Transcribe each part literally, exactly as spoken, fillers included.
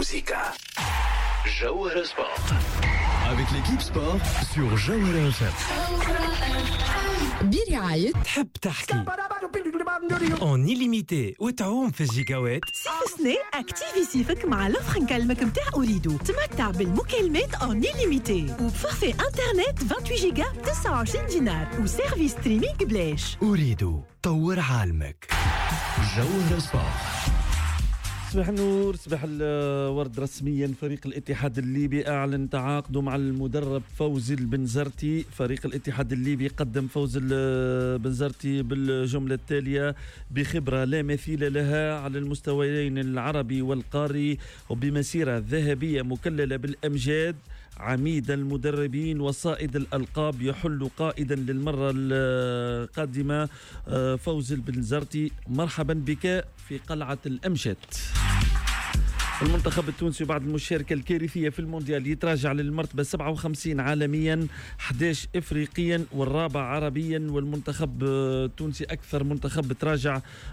musique. Jawhara Sport. Avec l'équipe sport sur Jawhara F M. برعاية تحب تحكي اون illimité وتعوم في الجيجاوات. سيفسني اكتيفي سيفك مع لوفر نكلمك متاع أوريدو. تمتع بالمكالمات اون illimité وبفورفي انترنت ثمانية وعشرين جيجا تسعة وعشرين دينار وسيرفيس ستريمينغ بلاش. أريد طور عالمك. جوهرة سبورت. صباح النور، صباح الورد. رسميا فريق الاتحاد الليبي أعلن تعاقده مع المدرب فوزي البنزرتي. فريق الاتحاد الليبي قدم فوزي البنزرتي بالجملة التالية: بخبرة لا مثيل لها على المستويين العربي والقاري وبمسيرة ذهبية مكللة بالأمجاد، عميد المدربين وصائد الألقاب، يحل قائدا للمرة القادمة فوزي البنزرتي. مرحبا بك في قلعة الأمجاد. المنتخب التونسي بعد المشاركة الكارثية في المونديال يتراجع للمرتبة سبعة وخمسين عالميا، أحد عشر إفريقيا والرابع عربيا. والمنتخب التونسي أكثر منتخب تراجع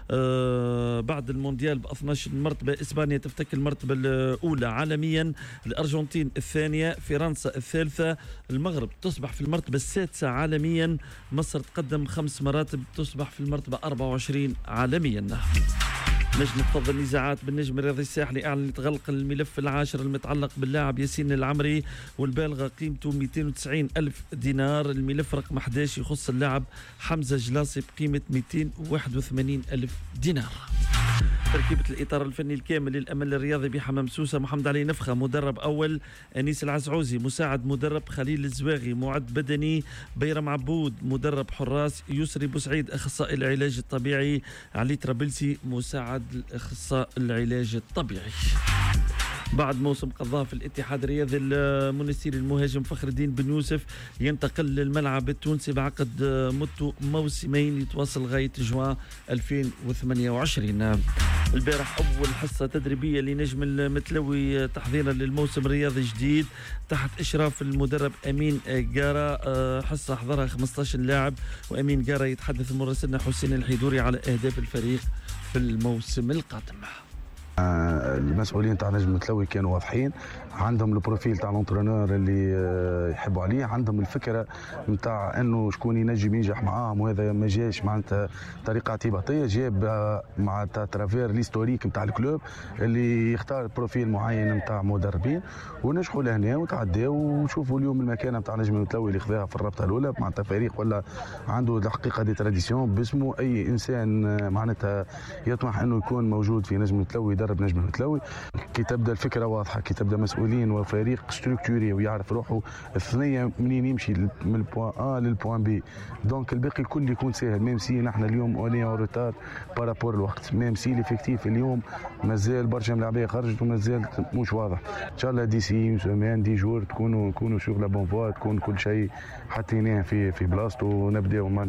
بعد المونديال ب اثني عشر مرتبة. إسبانيا تفتك المرتبة الأولى عالميا، الأرجنتين الثانية، فرنسا الثالثة، المغرب تصبح في المرتبة السادسة عالميا، مصر تقدم خمس مراتب تصبح في المرتبة أربعة وعشرين عالميا. لجنة فض النزاعات بالنجم الرياضي الساحلي أعلنت غلق الملف العاشر المتعلق باللاعب ياسين العمري والبالغة قيمته مئتين وتسعين ألف دينار. الملف رقم أحد عشر يخص اللاعب حمزة جلاصي بقيمة مئتين وواحد وثمانين ألف دينار. تركيبة الإطار الفني الكامل للأمل الرياضي بحمام سوسة: محمد علي نفخة مدرب أول، أنيس العزعوزي مساعد مدرب، خليل الزواغي معد بدني، بيرم عبود مدرب حراس، يسري بوسعيد أخصائي العلاج الطبيعي، علي ترابلسي مساعد أخصائي العلاج الطبيعي. بعد موسم قضاه في الاتحاد الرياضي المنستيري، المهاجم فخر الدين بن يوسف ينتقل للملعب التونسي بعقد مدته موسمين يتواصل لغاية جوان ألفين وثمانية وعشرين. البارح أول حصة تدريبية لنجم المتلوي تحضيرا للموسم الرياضي الجديد تحت إشراف المدرب أمين قارة. حصة حضرها خمسة عشر لاعب، وأمين قارة يتحدث مراسلنا حسين الحيدوري على أهداف الفريق في الموسم القادم. المسؤولين تاع نجم المتلوي كانوا واضحين، عندهم البروفيل تاع الانترونور اللي يحبوا عليه، عندهم الفكره نتاع انه شكون ينجم ينجح معاهم، وهذا ما جاش معناتها طريقه اعتباطيه، جاب مع ترافير ليستوريك نتاع الكلوب اللي يختار بروفيل معين نتاع مدربين، ونجحوا لهنا وتعداو. وشوفوا اليوم المكانه نتاع نجم المتلوي اللي خذاها في الرابطه الاولى معناتها فريق ولا عنده الحقيقه دي تراديسيون باسمه. اي انسان معناتها يطمح انه يكون موجود في نجم المتلوي يدرب نجم المتلوي. كي تبدا الفكره واضحه، كي تبدا مسؤولين وفريق ستركتوري ويعرف روحه الثنيه منين يمشي من البوان ا للبوان بي، دونك الباقي الكل يكون سهل. ميم سي نحن اليوم اوني اون روتار بارابور الوقت، ميم سي ليفيكتيف اليوم مازال برشا ملاعبيه خرجت ومازال مش واضح. ان شاء الله ديسي سيمين دي جور تكونوا نكونوا سوغ لا بون فوا، تكون كل شيء حطيناه في في بلاصته ونبداو من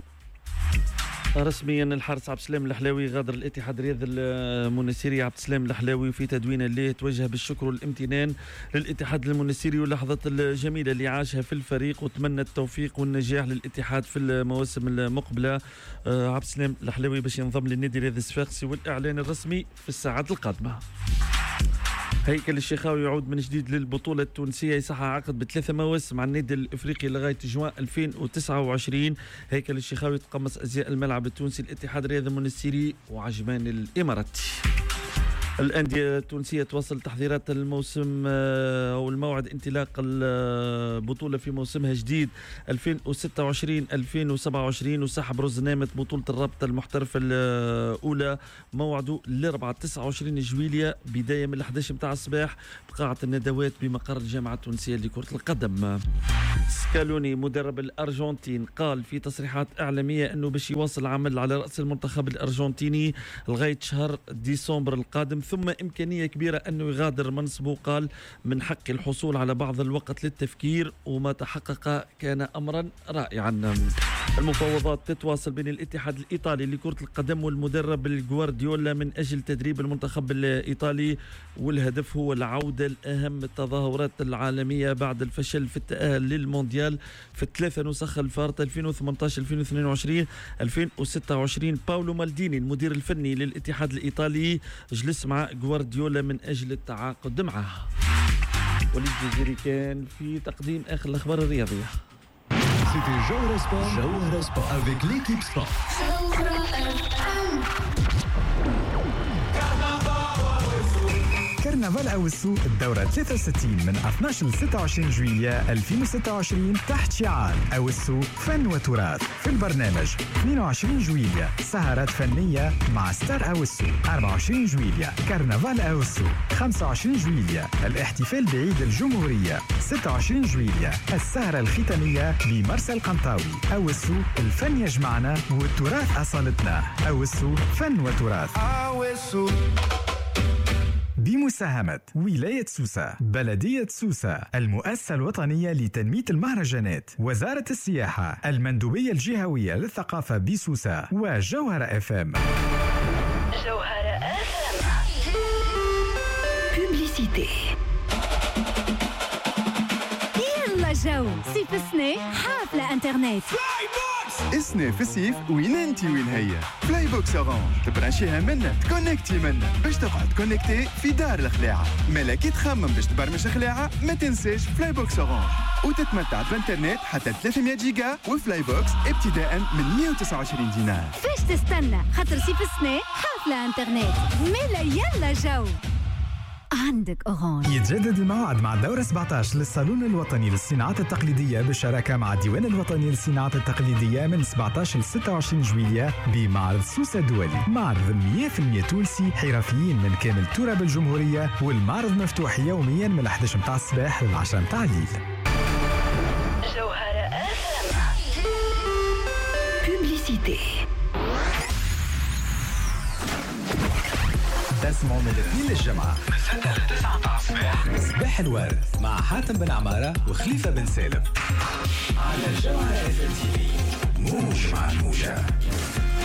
رسميا الحارس عبد السلام الحلاوي غادر الاتحاد الرياضي المنستيري. عبد السلام الحلاوي في تدوين اللي توجه بالشكر والامتنان للاتحاد المنستيري واللحظات الجميله اللي عاشها في الفريق، وتمنى التوفيق والنجاح للاتحاد في المواسم المقبله. عبد السلام الحلاوي باش ينضم للنادي الرياضي الصفاقسي، والاعلان الرسمي في الساعات القادمه. هيكل الشيخاوي يعود من جديد للبطولة التونسية، يصحح عقد بثلاثة مواسم مع النادي الإفريقي لغاية جوان ألفين وتسعة وعشرين. هيكل الشيخاوي يتقمص أزياء الملعب التونسي، الاتحاد الرياضي المنستيري وعجمان الإماراتي. الأندية التونسية تواصل تحضيرات الموسم أو الموعد انطلاق البطولة في موسمها جديد ألفين وستة وعشرين ألفين وسبعة وعشرين، وسحب رزنامة بطولة الرابطة المحترفة الأولى موعده الأربعاء تسعة وعشرين جويلية بداية من الحداش متاع الصباح بقاعة الندوات بمقر الجامعة التونسية لكرة القدم. سكالوني مدرب الأرجنتين قال في تصريحات إعلامية أنه باش يواصل العمل على رأس المنتخب الأرجنتيني لغاية شهر ديسمبر القادم، ثم إمكانية كبيرة أنه يغادر منصبه. قال من حق الحصول على بعض الوقت للتفكير، وما تحقق كان أمرا رائعا. المفاوضات تتواصل بين الاتحاد الإيطالي لكرة القدم والمدرب الجوارديولا من أجل تدريب المنتخب الإيطالي، والهدف هو العودة لأهم التظاهرات العالمية بعد الفشل في التأهل للمونديال في الثلاثة نسخ الفارطة ألفين وثمانية عشر ألفين واثنين وعشرين ألفين وستة وعشرين. باولو مالديني المدير الفني للاتحاد الإيطالي جلس مع مع غوارديولا من أجل التعاقد معه. وليد الجزيري كان في تقديم آخر الأخبار الرياضية. C'était Jawahara Sport, Jawahara Sport avec l'équipe sport. كرنفال أوسو الدورة ثلاثة وستين من اثناش ل ستة وعشرين جويلية ألفين وستة وعشرين تحت شعار أوسو فن وتراث. في البرنامج اثنين وعشرين جويلية سهرات فنية مع ستار أوسو، أربعة وعشرين جويلية كرنفال أوسو، خمسة وعشرين جويلية الاحتفال بعيد الجمهورية، ستة وعشرين جويلية السهرة الختامية بمرسى القنطاوي. أوسو الفن يجمعنا والتراث أصالتنا. أوسو فن وتراث أوسو بمساهمة ولاية سوسة، بلدية سوسة، المؤسسة الوطنية لتنمية المهرجانات، وزارة السياحة، المندوبية الجهوية للثقافة بسوسة، وجوهرة اف ام. جوهرة اف ام. بوبليسيتي. يلا جو صيف السنة حافلة انترنت. السنة في الصيف وين انتي وين هي؟ فلاي بوكس اورانج تبرانشيها منا تكونكتي منا باش تقعد كونكتي في دار الخلاعة. ملاكي تخمم باش تبرمج الخلاعة ما تنساش فلاي بوكس اورانج وتتمتع بانترنت حتى ثلاثمية جيجا وفلاي بوكس ابتداء من مية وتسعة وعشرين دينار. فاش تستنى خاطر صيف السنة حافلة انترنت. ملا يلا جو عندك أورانج. يتجدد الموعد مع الدورة سبعطاش للصالون الوطني للصناعات التقليدية بالشراكة مع الديوان الوطني للصناعات التقليدية من سبعطاش ل ستة وعشرين جويلية بمعرض سوسة الدولي. معرض مية بالمية تونسي، حرفيين من كامل تراب الجمهورية، والمعرض مفتوح يوميا من الحداش متاع الصباح للعشرة متاع الليل. جوهرة اف ام. بوبليسيتي. تسمعوا من الاثنين للجمعة من ستة ل تسعة متاع الصباح صباح الورد مع حاتم بن عمارة وخليفة بن سالم على جوهرة اف ام تي في. موج مع الموجة.